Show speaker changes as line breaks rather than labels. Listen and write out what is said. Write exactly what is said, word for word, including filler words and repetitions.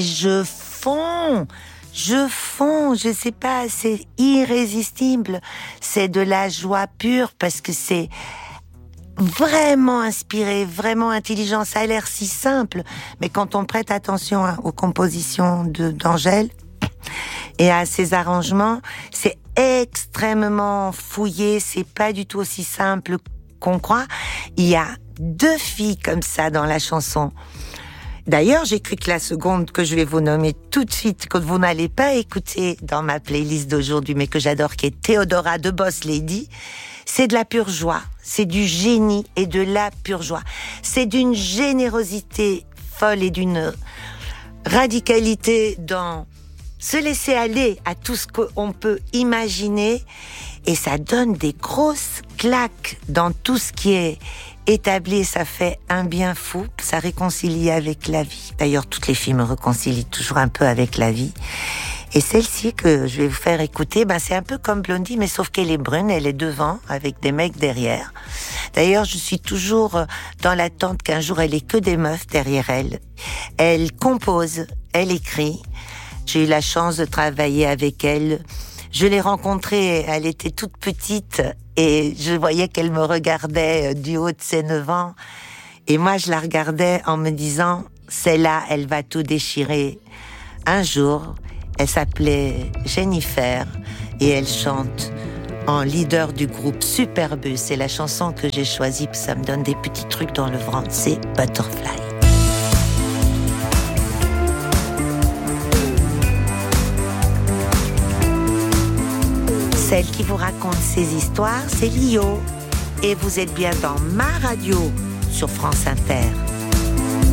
je fonds. Je fonds, je sais pas, c'est irrésistible. C'est de la joie pure parce que c'est vraiment inspiré, vraiment intelligent. Ça a l'air si simple, mais quand on prête attention aux compositions de, d'Angèle et à ses arrangements, c'est extrêmement fouillé, c'est pas du tout aussi simple qu'on croit. Il y a deux filles comme ça dans la chanson. D'ailleurs, j'ai cru que la seconde que je vais vous nommer tout de suite, que vous n'allez pas écouter dans ma playlist d'aujourd'hui, mais que j'adore, qui est Théodora de Boss Lady, c'est de la pure joie. C'est du génie et de la pure joie. C'est d'une générosité folle et d'une radicalité dans se laisser aller à tout ce qu'on peut imaginer. Et ça donne des grosses claques dans tout ce qui est établi. Ça fait un bien fou. Ça réconcilie avec la vie. D'ailleurs, toutes les filles me réconcilient toujours un peu avec la vie. Et celle-ci que je vais vous faire écouter, ben c'est un peu comme Blondie, mais sauf qu'elle est brune, elle est devant, avec des mecs derrière. D'ailleurs, je suis toujours dans l'attente qu'un jour elle ait que des meufs derrière elle. Elle compose, elle écrit. J'ai eu la chance de travailler avec elle. Je l'ai rencontrée, elle était toute petite, et je voyais qu'elle me regardait du haut de ses neuf ans. Et moi, je la regardais en me disant, celle-là, elle va tout déchirer. Un jour, elle s'appelait Jennifer et elle chante en leader du groupe Superbus. C'est la chanson que j'ai choisie parce que ça me donne des petits trucs dans le ventre. C'est Butterfly. Celle qui vous raconte ces histoires, c'est Lio. Et vous êtes bien dans ma radio sur France Inter.